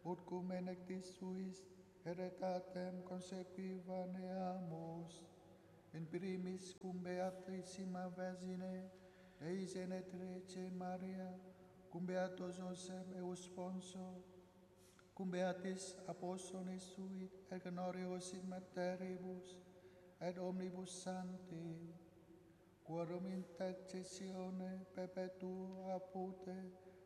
ut cum enectis suis heretatem consequivaneamus, in primis cum Beatrissima Virgine eis genetrece Maria, cum Beatus Josem eus Sponso, cum Beatis Apostolis sui, et Honorius in materibus, et omnibus sancti, quorum intercessione perpetua apud